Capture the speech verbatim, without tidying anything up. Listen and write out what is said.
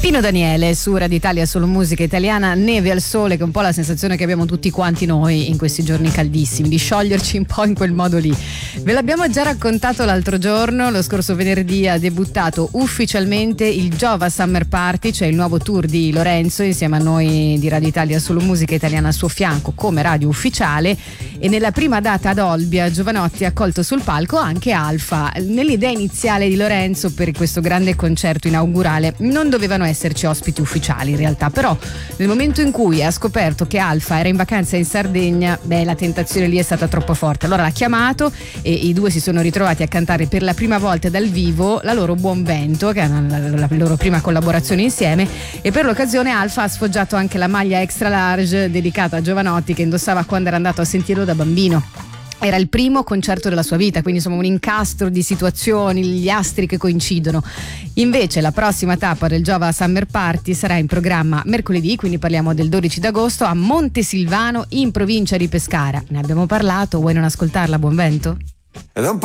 Pino Daniele su Radio Italia, solo musica italiana. Neve al sole, che è un po' la sensazione che abbiamo tutti quanti noi in questi giorni caldissimi, di scioglierci un po' in quel modo lì. Ve l'abbiamo già raccontato l'altro giorno, lo scorso venerdì ha debuttato ufficialmente il Giova Summer Party, cioè il nuovo tour di Lorenzo insieme a noi di Radio Italia, solo musica italiana, al suo fianco come radio ufficiale. E nella prima data ad Olbia Giovanotti ha accolto sul palco anche Alfa. Nell'idea iniziale di Lorenzo per questo grande concerto inaugurale non dovevano esserci ospiti ufficiali in realtà, però nel momento in cui ha scoperto che Alfa era in vacanza in Sardegna, beh, la tentazione lì è stata troppo forte. Allora l'ha chiamato e i due si sono ritrovati a cantare per la prima volta dal vivo la loro Buon Vento, che è la, la, la loro prima collaborazione insieme, e per l'occasione Alfa ha sfoggiato anche la maglia extra large dedicata a Giovanotti, che indossava quando era andato a sentirlo da bambino. Era il primo concerto della sua vita, quindi insomma un incastro di situazioni, gli astri che coincidono. Invece la prossima tappa del Giova Summer Party sarà in programma mercoledì, quindi parliamo del dodici d'agosto, a Montesilvano in provincia di Pescara. Ne abbiamo parlato, vuoi non ascoltarla, Buon Vento? Ed è un po'